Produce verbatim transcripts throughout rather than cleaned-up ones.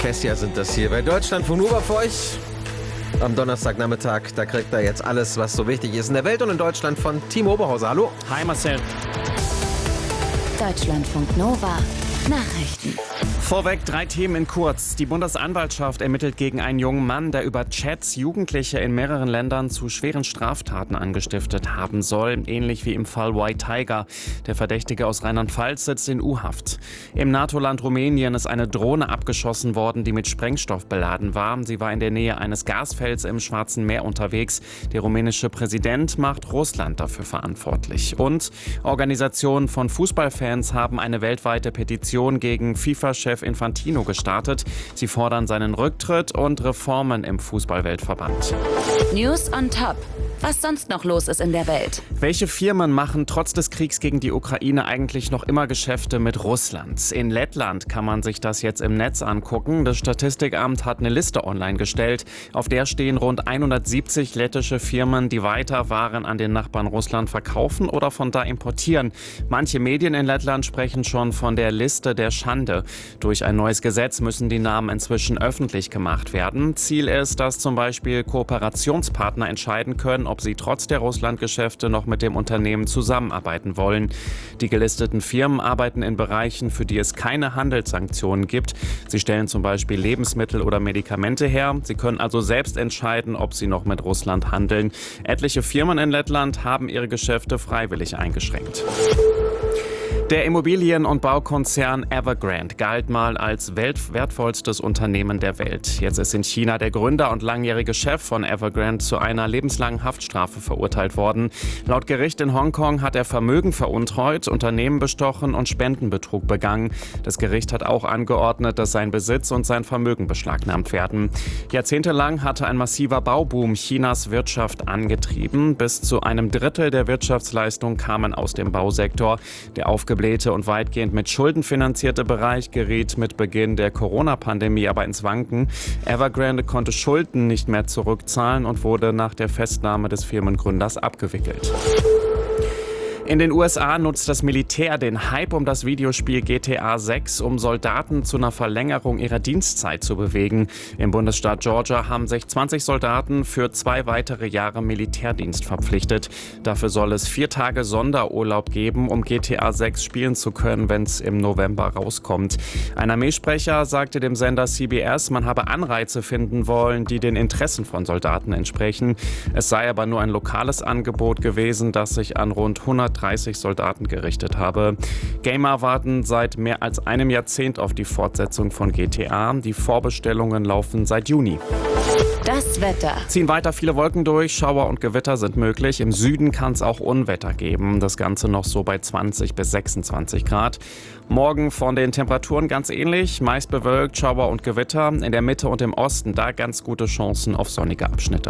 Kessia sind das hier bei Deutschlandfunk Nova für euch. Am Donnerstagnachmittag, da kriegt er jetzt alles, was so wichtig ist in der Welt und in Deutschland von Timo Oberhauser. Hallo. Hi Marcel. Deutschlandfunk Nova. Nachrichten. Vorweg drei Themen in kurz. Die Bundesanwaltschaft ermittelt gegen einen jungen Mann, der über Chats Jugendliche in mehreren Ländern zu schweren Straftaten angestiftet haben soll. Ähnlich wie im Fall White Tiger. Der Verdächtige aus Rheinland-Pfalz sitzt in U-Haft. Im NATO-Land Rumänien ist eine Drohne abgeschossen worden, die mit Sprengstoff beladen war. Sie war in der Nähe eines Gasfelds im Schwarzen Meer unterwegs. Der rumänische Präsident macht Russland dafür verantwortlich. Und Organisationen von Fußballfans haben eine weltweite Petition gegen FIFA-Chef Infantino gestartet. Sie fordern seinen Rücktritt und Reformen im Fußballweltverband. News on Top. Was sonst noch los ist in der Welt. Welche Firmen machen trotz des Kriegs gegen die Ukraine eigentlich noch immer Geschäfte mit Russland? In Lettland kann man sich das jetzt im Netz angucken. Das Statistikamt hat eine Liste online gestellt. Auf der stehen rund hundertsiebzig lettische Firmen, die weiter Waren an den Nachbarn Russland verkaufen oder von da importieren. Manche Medien in Lettland sprechen schon von der Liste der Schande. Durch ein neues Gesetz müssen die Namen inzwischen öffentlich gemacht werden. Ziel ist, dass zum Beispiel Kooperationspartner entscheiden können, ob sie trotz der Russlandgeschäfte noch mit dem Unternehmen zusammenarbeiten wollen. Die gelisteten Firmen arbeiten in Bereichen, für die es keine Handelssanktionen gibt. Sie stellen zum Beispiel Lebensmittel oder Medikamente her. Sie können also selbst entscheiden, ob sie noch mit Russland handeln. Etliche Firmen in Lettland haben ihre Geschäfte freiwillig eingeschränkt. Der Immobilien- und Baukonzern Evergrande galt mal als weltwertvollstes Unternehmen der Welt. Jetzt ist in China der Gründer und langjährige Chef von Evergrande zu einer lebenslangen Haftstrafe verurteilt worden. Laut Gericht in Hongkong hat er Vermögen veruntreut, Unternehmen bestochen und Spendenbetrug begangen. Das Gericht hat auch angeordnet, dass sein Besitz und sein Vermögen beschlagnahmt werden. Jahrzehntelang hatte ein massiver Bauboom Chinas Wirtschaft angetrieben. Bis zu einem Drittel der Wirtschaftsleistung kamen aus dem Bausektor. Der aufgeblähte und weitgehend mit Schulden finanzierte Bereich geriet mit Beginn der Corona-Pandemie aber ins Wanken. Evergrande konnte Schulden nicht mehr zurückzahlen und wurde nach der Festnahme des Firmengründers abgewickelt. In den U S A nutzt das Militär den Hype um das Videospiel G T A sechs, um Soldaten zu einer Verlängerung ihrer Dienstzeit zu bewegen. Im Bundesstaat Georgia haben sich zwanzig Soldaten für zwei weitere Jahre Militärdienst verpflichtet. Dafür soll es vier Tage Sonderurlaub geben, um G T A sechs spielen zu können, wenn es im November rauskommt. Ein Armeesprecher sagte dem Sender C B S, man habe Anreize finden wollen, die den Interessen von Soldaten entsprechen. Es sei aber nur ein lokales Angebot gewesen, das sich an rund hundertdreißig Soldaten gerichtet habe. Gamer warten seit mehr als einem Jahrzehnt auf die Fortsetzung von G T A. Die Vorbestellungen laufen seit Juni. Das Wetter. Ziehen weiter viele Wolken durch, Schauer und Gewitter sind möglich. Im Süden kann es auch Unwetter geben. Das Ganze noch so bei zwanzig bis sechsundzwanzig Grad. Morgen von den Temperaturen ganz ähnlich, meist bewölkt, Schauer und Gewitter. In der Mitte und im Osten da ganz gute Chancen auf sonnige Abschnitte.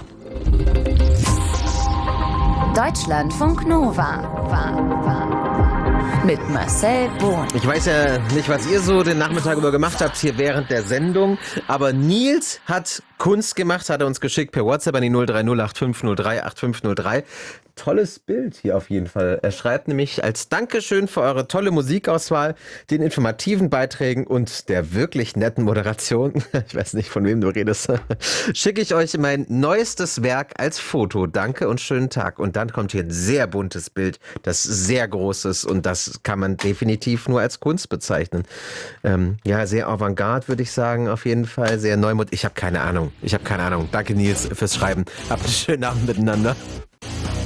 Deutschlandfunk Nova. War, war. Mit Marcel Bohn. Ich weiß ja nicht, was ihr so den Nachmittag über gemacht habt hier während der Sendung, aber Nils hat Kunst gemacht, hat er uns geschickt per WhatsApp an die null drei null acht fünf null drei acht fünf null drei. Tolles Bild hier auf jeden Fall. Er schreibt nämlich als Dankeschön für eure tolle Musikauswahl, den informativen Beiträgen und der wirklich netten Moderation, ich weiß nicht, von wem du redest, schicke ich euch mein neuestes Werk als Foto. Danke und schönen Tag. Und dann kommt hier ein sehr buntes Bild, das sehr groß ist und das kann man definitiv nur als Kunst bezeichnen. Ähm, ja, sehr avantgarde, würde ich sagen, auf jeden Fall. Sehr neumod. Ich habe keine Ahnung. Ich habe keine Ahnung. Danke, Nils, fürs Schreiben. Habt einen schönen Abend miteinander.